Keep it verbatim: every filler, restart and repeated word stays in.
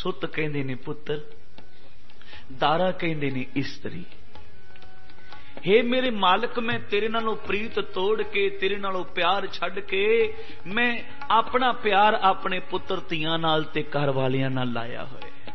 सुत कहंदे ने पुत्र, दारा कहंदे ने इस्तरी। हे मेरे मालिक, मैं तेरे नालों प्रीत तोड़ के, तेरे नालों प्यार छड़ के, मैं अपना प्यार अपने पुत्र धियां नाल ते घर वालियां नाल लाया होया।